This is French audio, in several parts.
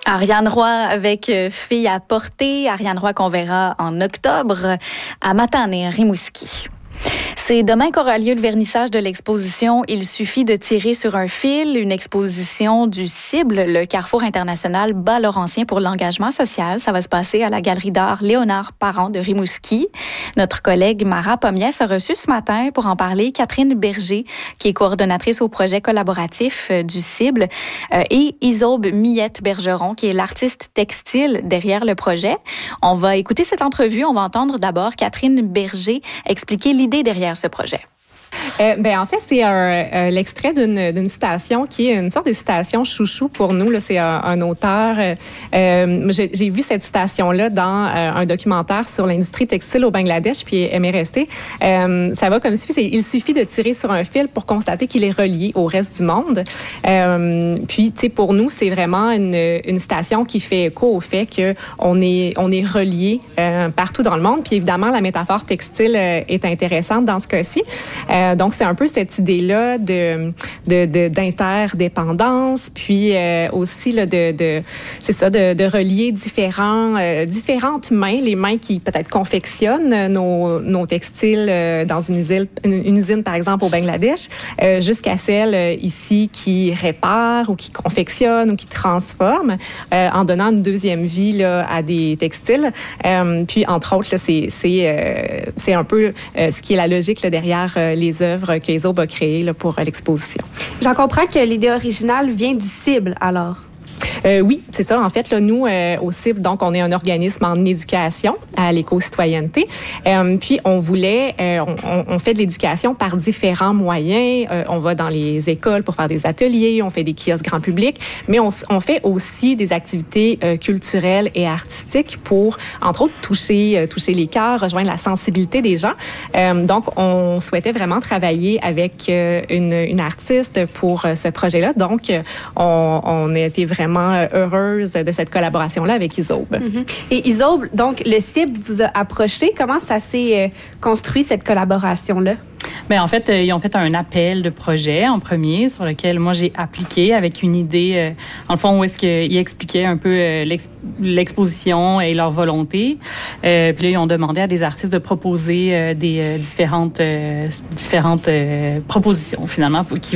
Ariane Roy avec Filles à porter. Ariane Roy qu'on verra en octobre à Matane et à Rimouski. C'est demain qu'aura lieu le vernissage de l'exposition « Il suffit de tirer sur un fil », une exposition du CIBL, le Carrefour international bas-laurentien pour l'engagement social. Ça va se passer à la Galerie d'art Léonard Parent de Rimouski. Notre collègue Mara Pommiès a reçu ce matin pour en parler Catherine Berger, qui est coordonnatrice au projet collaboratif du CIBL, et Isobe Millette-Bergeron, qui est l'artiste textile derrière le projet. On va écouter cette entrevue. On va entendre d'abord Catherine Berger expliquer l'idée derrière ce projet. En fait, c'est l'extrait d'une citation qui est une sorte de citation chouchou pour nous. Là, c'est un auteur. J'ai vu cette citation-là dans un documentaire sur l'industrie textile au Bangladesh, puis elle m'est restée. Ça va comme suit. Il suffit de tirer sur un fil pour constater qu'il est relié au reste du monde. Puis, tu sais, pour nous, c'est vraiment une citation qui fait écho au fait qu'on est relié partout dans le monde. Puis, évidemment, la métaphore textile est intéressante dans ce cas-ci. Donc, c'est un peu cette idée-là d'interdépendance, puis aussi là, de relier différentes mains, les mains qui peut-être confectionnent nos textiles dans une usine, par exemple, au Bangladesh, jusqu'à celles ici qui réparent ou qui confectionnent ou qui transforment en donnant une deuxième vie là, à des textiles. Puis, entre autres, là, c'est un peu ce qui est la logique là, derrière les œuvres que Isobe a créées là, pour l'exposition. J'en comprends que l'idée originale vient du CIBL, alors. Oui, c'est ça. En fait, là, nous, au CIBL, donc, on est un organisme en éducation à l'éco-citoyenneté. Puis, on voulait, on fait de l'éducation par différents moyens. On va dans les écoles pour faire des ateliers, on fait des kiosques grand public, mais on fait aussi des activités culturelles et artistiques pour, entre autres, toucher les cœurs, rejoindre la sensibilité des gens. Donc, on souhaitait vraiment travailler avec une artiste pour ce projet-là. Donc, on a été vraiment heureuse de cette collaboration-là avec Isobe. Mm-hmm. Et Isobe, donc, le CIBL vous a approché. Comment ça s'est construit, cette collaboration-là? Bien, en fait, ils ont fait un appel de projet en premier sur lequel moi j'ai appliqué avec une idée, en le fond, où est-ce qu'ils expliquaient un peu l'exposition et leur volonté. Puis là, ils ont demandé à des artistes de proposer des différentes propositions finalement qui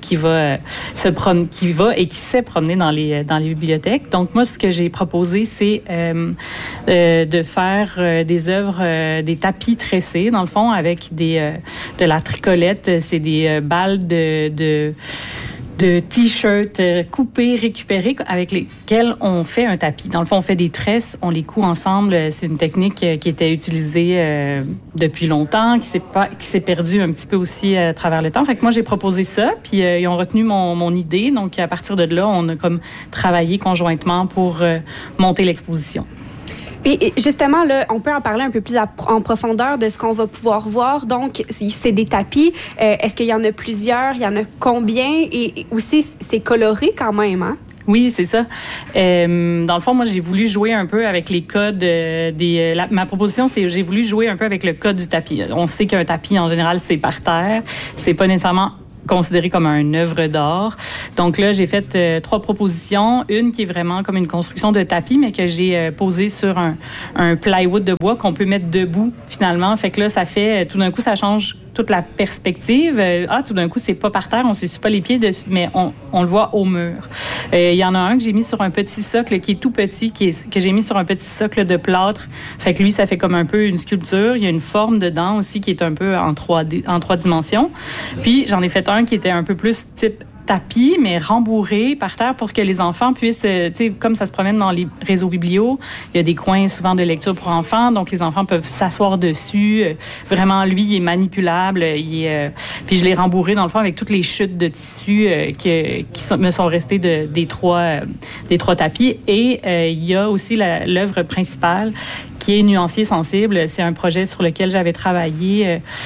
s'est promener dans les bibliothèques. Donc moi, ce que j'ai proposé, c'est de faire des œuvres, des tapis tressés dans le fond avec de la tricolette, c'est des balles de t-shirts coupés, récupérés, avec lesquels on fait un tapis. Dans le fond, on fait des tresses, on les coud ensemble. C'est une technique qui était utilisée depuis longtemps, qui s'est perdue un petit peu aussi à travers le temps. Fait que moi, j'ai proposé ça, puis ils ont retenu mon idée. Donc, à partir de là, on a comme travaillé conjointement pour monter l'exposition. Puis justement, là, on peut en parler un peu plus en profondeur de ce qu'on va pouvoir voir. Donc, c'est des tapis. Est-ce qu'il y en a plusieurs? Il y en a combien? Et aussi, c'est coloré quand même, hein? Oui, c'est ça. Dans le fond, moi, j'ai voulu jouer un peu avec les codes ma proposition, c'est j'ai voulu jouer un peu avec le code du tapis. On sait qu'un tapis, en général, c'est par terre. C'est pas nécessairement considéré comme une œuvre d'art. Donc là, j'ai fait 3 propositions. Une qui est vraiment comme une construction de tapis, mais que j'ai posée sur un plywood de bois qu'on peut mettre debout, finalement. Fait que là, ça fait, tout d'un coup, ça change toute la perspective. Tout d'un coup, c'est pas par terre, on s'essuie pas les pieds dessus, mais on le voit au mur. Il y en a un que j'ai mis sur un petit socle qui est tout petit, que j'ai mis sur un petit socle de plâtre. Fait que lui, ça fait comme un peu une sculpture. Il y a une forme dedans aussi qui est un peu en 3 dimensions. Puis, j'en ai fait un qui était un peu plus type tapis, mais rembourré par terre pour que les enfants puissent, tu sais, comme ça se promène dans les réseaux biblios, il y a des coins souvent de lecture pour enfants, donc les enfants peuvent s'asseoir dessus. Vraiment, lui, il est manipulable. Puis je l'ai rembourré, dans le fond, avec toutes les chutes de tissu qui me sont restées des trois tapis. Et il y a aussi l'œuvre principale qui est Nuancier sensible. C'est un projet sur lequel j'avais travaillé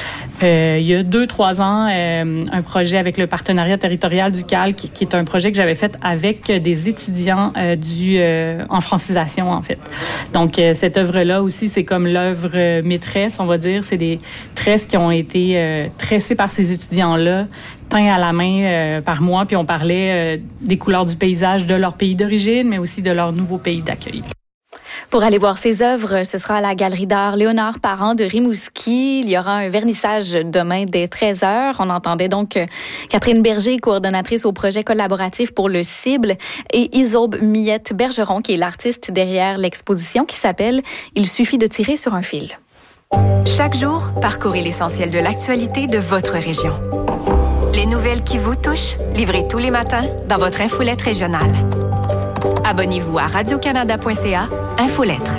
Il y a 2-3 ans, un projet avec le partenariat territorial du Calque, qui est un projet que j'avais fait avec des étudiants en francisation, en fait. Donc, cette œuvre-là aussi, c'est comme l'œuvre maîtresse, on va dire. C'est des tresses qui ont été tressées par ces étudiants-là, teints à la main par moi, puis on parlait des couleurs du paysage de leur pays d'origine, mais aussi de leur nouveau pays d'accueil. Pour aller voir ces œuvres, ce sera à la Galerie d'art Léonard Parent de Rimouski. Il y aura un vernissage demain dès 13h. On entendait donc Catherine Berger, coordonnatrice au projet collaboratif pour le Cible, et Isobe Millette-Bergeron, qui est l'artiste derrière l'exposition qui s'appelle « Il suffit de tirer sur un fil ». Chaque jour, parcourez l'essentiel de l'actualité de votre région. Les nouvelles qui vous touchent, livrées tous les matins dans votre infolette régionale. Abonnez-vous à radiocanada.ca, Infolettre.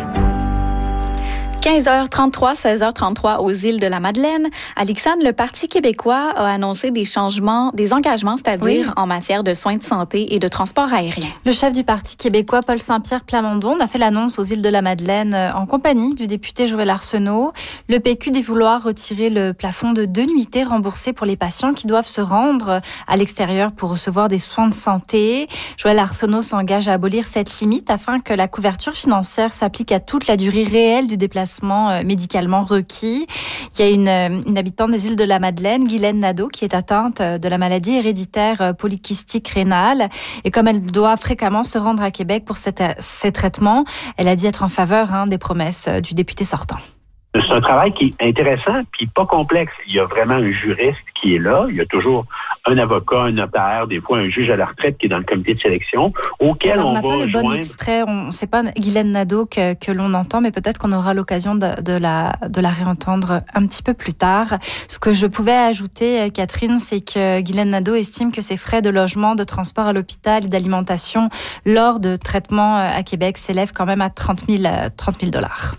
15h33, 16h33 aux îles de la Madeleine. Alexandre, le Parti québécois a annoncé des engagements, c'est-à-dire en matière de soins de santé et de transport aérien. Le chef du Parti québécois, Paul Saint-Pierre Plamondon, a fait l'annonce aux îles de la Madeleine en compagnie du député Joël Arsenault. Le PQ dit vouloir retirer le plafond de 2 nuitées remboursées pour les patients qui doivent se rendre à l'extérieur pour recevoir des soins de santé. Joël Arsenault s'engage à abolir cette limite afin que la couverture financière s'applique à toute la durée réelle du déplacement médicalement requis. Il y a une habitante des îles de la Madeleine, Guylaine Nadeau, qui est atteinte de la maladie héréditaire polykystique rénale. Et comme elle doit fréquemment se rendre à Québec pour ces traitements, elle a dit être en faveur des promesses du député sortant. C'est un travail qui est intéressant puis pas complexe. Il y a vraiment un juriste qui est là. Il y a toujours un avocat, un notaire, des fois un juge à la retraite qui est dans le comité de sélection auquel on va joindre... On n'a pas le bon extrait. C'est pas Guylaine Nadeau que l'on entend, mais peut-être qu'on aura l'occasion de la réentendre un petit peu plus tard. Ce que je pouvais ajouter, Catherine, c'est que Guylaine Nadeau estime que ses frais de logement, de transport à l'hôpital et d'alimentation lors de traitements à Québec s'élèvent quand même à 30 000 $.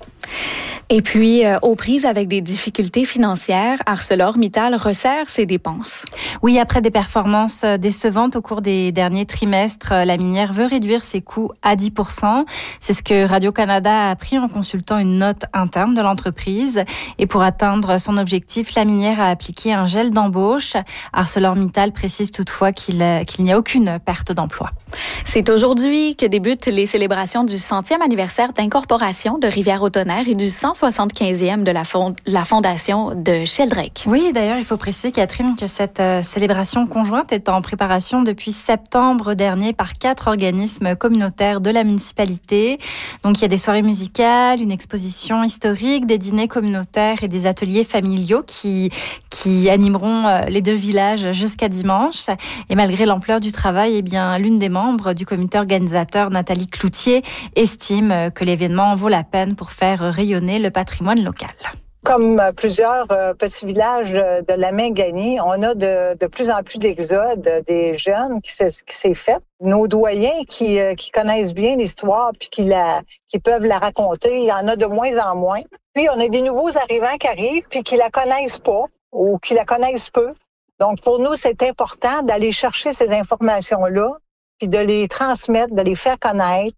Et puis, aux prises avec des difficultés financières, ArcelorMittal resserre ses dépenses. Oui, après des performances décevantes au cours des derniers trimestres, la minière veut réduire ses coûts à 10%. C'est ce que Radio-Canada a appris en consultant une note interne de l'entreprise. Et pour atteindre son objectif, la minière a appliqué un gel d'embauche. ArcelorMittal précise toutefois qu'il n'y a aucune perte d'emploi. C'est aujourd'hui que débutent les célébrations du 100e anniversaire d'incorporation de Rivière-au-Tonnerre et du 175e de la fondation de Sheldrake. Oui, d'ailleurs, il faut préciser, Catherine, que cette célébration conjointe est en préparation depuis septembre dernier par 4 organismes communautaires de la municipalité. Donc, il y a des soirées musicales, une exposition historique, des dîners communautaires et des ateliers familiaux qui animeront les 2 villages jusqu'à dimanche. Et malgré l'ampleur du travail, l'une des membres du comité organisateur, Nathalie Cloutier, estime que l'événement vaut la peine pour faire rayonner le patrimoine local. Comme plusieurs petits villages de la Mingani, on a de plus en plus d'exodes des jeunes qui s'est fait. Nos doyens qui connaissent bien l'histoire puis qui peuvent la raconter, il y en a de moins en moins. Puis on a des nouveaux arrivants qui arrivent puis qui la connaissent pas ou qui la connaissent peu. Donc pour nous, c'est important d'aller chercher ces informations-là puis de les transmettre, de les faire connaître.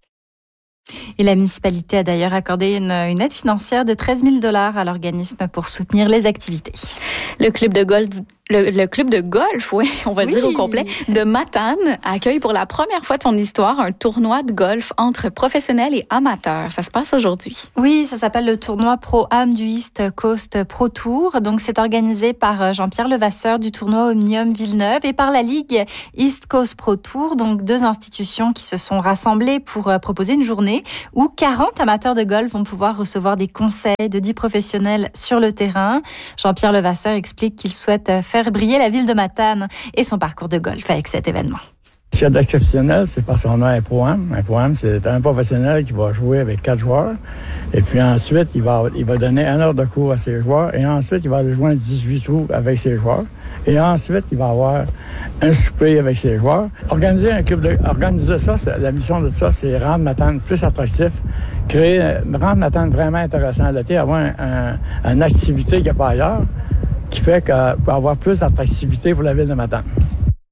Et la municipalité a d'ailleurs accordé une aide financière de 13 000 $ à l'organisme pour soutenir les activités. Le club de golf, on va le dire au complet, de Matane accueille pour la première fois de son histoire un tournoi de golf entre professionnels et amateurs. Ça se passe aujourd'hui. Oui, ça s'appelle le tournoi Pro-Am du East Coast Pro Tour. Donc, c'est organisé par Jean-Pierre Levasseur du tournoi Omnium Villeneuve et par la Ligue East Coast Pro Tour. Donc, 2 institutions qui se sont rassemblées pour proposer une journée où 40 amateurs de golf vont pouvoir recevoir des conseils de 10 professionnels sur le terrain. Jean-Pierre Levasseur explique qu'il souhaite faire briller la ville de Matane et son parcours de golf avec cet événement. Ce qu'il y a d'exceptionnel, c'est parce qu'on a un Pro-Am. Un Pro-Am, c'est un professionnel qui va jouer avec 4 joueurs. Et puis ensuite, il va donner 1 heure de cours à ses joueurs. Et ensuite, il va aller jouer 18 trous avec ses joueurs. Et ensuite, il va avoir un souper avec ses joueurs. Organiser ça, la mission de ça, c'est rendre Matane plus attractif, rendre Matane vraiment intéressant. Avoir une activité qu'il n'y a pas ailleurs, qui fait qu'on peut avoir plus d'attractivité pour la ville de Matane. On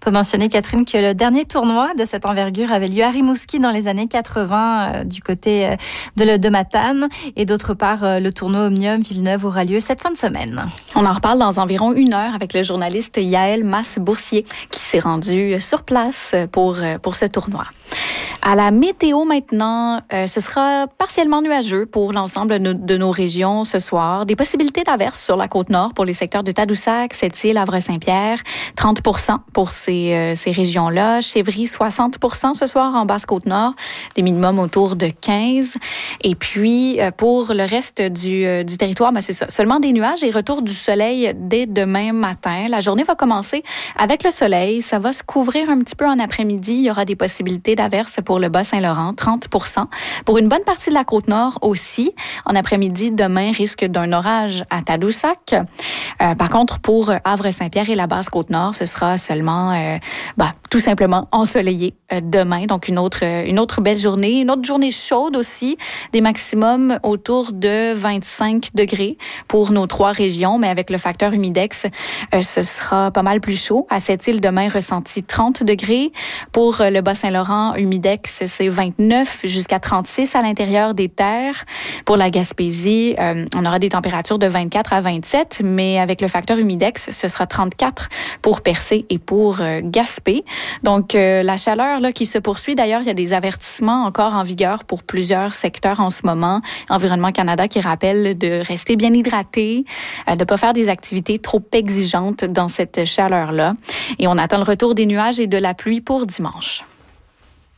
On peut mentionner, Catherine, que le dernier tournoi de cette envergure avait lieu à Rimouski dans les années 80 du côté de Matane. Et d'autre part, le tournoi Omnium Villeneuve aura lieu cette fin de semaine. On en reparle dans environ 1 heure avec le journaliste Yaël Masse-Boursier qui s'est rendu sur place pour ce tournoi. À la météo maintenant, ce sera partiellement nuageux pour l'ensemble de nos régions ce soir. Des possibilités d'averses sur la Côte-Nord pour les secteurs de Tadoussac, Sept-Îles, Havre-Saint-Pierre. 30% pour ces régions-là. Chevry, 60% ce soir en Basse-Côte-Nord. Des minimums autour de 15. Et puis, pour le reste du territoire, c'est ça. Seulement des nuages et retour du soleil dès demain matin. La journée va commencer avec le soleil. Ça va se couvrir un petit peu en après-midi. Il y aura des possibilités d'averses pour le Bas-Saint-Laurent, 30%. Pour une bonne partie de la Côte-Nord aussi. En après-midi, demain, risque d'un orage à Tadoussac. Par contre, pour Havre-Saint-Pierre et la Basse-Côte-Nord, ce sera seulement tout simplement ensoleillé demain. Donc, une autre belle journée. Une autre journée chaude aussi. Des maximums autour de 25 degrés pour nos 3 régions. Mais avec le facteur humidex, ce sera pas mal plus chaud. À Sept-Îles, demain, ressenti 30 degrés. Pour le Bas-Saint-Laurent, humidex, c'est 29 jusqu'à 36 à l'intérieur des terres. Pour la Gaspésie, on aura des températures de 24 à 27, mais avec le facteur humidex, ce sera 34 pour Percé et pour Gaspé. Donc, la chaleur là qui se poursuit. D'ailleurs, il y a des avertissements encore en vigueur pour plusieurs secteurs en ce moment. Environnement Canada qui rappelle de rester bien hydraté, de ne pas faire des activités trop exigeantes dans cette chaleur-là. Et on attend le retour des nuages et de la pluie pour dimanche.